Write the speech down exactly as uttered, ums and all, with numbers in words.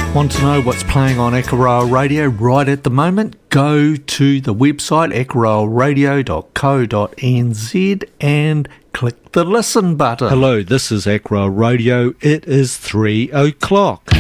Want to know what's playing on Ekaroa Radio right at the moment? Go to the website ekaroa radio dot co dot n z and click the listen button. Hello, this is Ekaroa Radio. It is three o'clock.